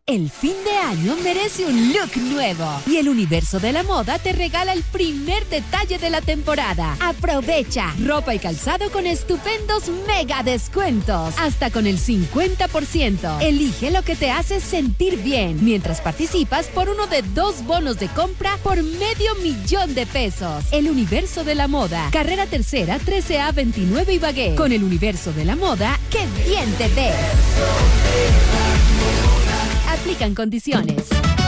El fin de año merece un look nuevo y el Universo de la Moda te regala el primer detalle de la temporada. Aprovecha ropa y calzado con estupendos mega descuentos, hasta con el 50%. Elige lo que te hace sentir bien, mientras participas por uno de 2 bonos de compra por $500,000 pesos. El Universo de la Moda, Carrera Tercera, 13A 29 Ibagué. Con el Universo de la Moda, ¡qué bien te ves! Aplican condiciones.